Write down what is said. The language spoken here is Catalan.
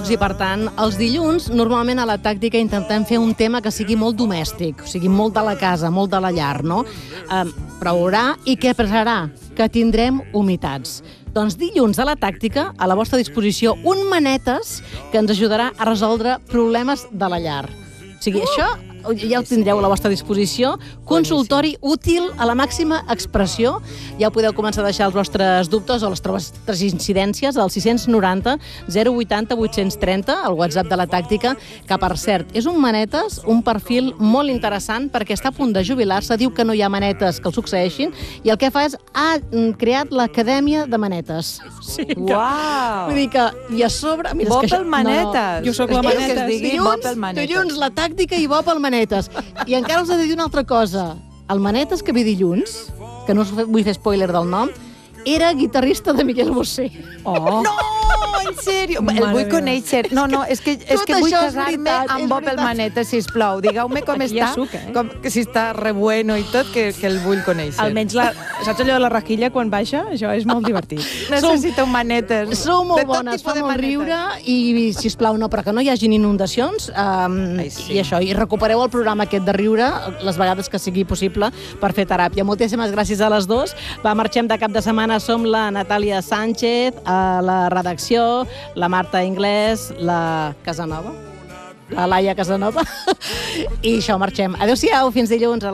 i, per tant, els dilluns, normalment a la tàctica intentem fer un tema que sigui molt domèstic, o sigui, molt de la casa, molt de la llar, no? Plourà i què passarà? Que tindrem humitats. Doncs dilluns a la tàctica, a la vostra disposició, un manetes que ens ajudarà a resoldre problemes de la llar. O sigui, això ja ho tindreu a la vostra disposició. Consultori útil a la màxima expressió. Ja podeu començar a deixar els vostres dubtes o les vostres incidències al 690 080 830, el WhatsApp de la tàctica, que, per cert, és un manetes, un perfil molt interessant perquè està a punt de jubilar-se, diu que no hi ha manetes que el succeeixin, i el que fa és ha creat l'Acadèmia de Manetes. Sí, Uau! Vull dir que, i a sobre... Bo pel manetes. Jo sóc la manetes. Que es digui bo pel manetes. Dilluns la tàctica i bo pel manetes. I encara us he de dir una altra cosa. El manetes que ve dilluns, que no us vull fer spoiler del nom, era guitarrista de Miguel Bosé. Oh! No! En sèrio? El vull conèixer. No, és que vull casar-me amb bo pel manetes, sisplau. Digueu-me com Aquí està, ja suc, que si està re bueno i tot, que el vull conèixer. Almenys, saps allò de la raquilla quan baixa? Això és molt divertit. Necessito un manetes. Sou molt bones, fa molt riure i, sisplau, no, però que no hi hagin inundacions sí. i això, i recupereu el programa aquest de riure les vegades que sigui possible per fer teràpia. Moltíssimes gràcies a les dues. Marxem de cap de setmana, som la Natàlia Sánchez, a la redacció, la Marta Inglés, la Casanova, la Laia Casanova, i això, marxem. Adéu-siau, fins dilluns.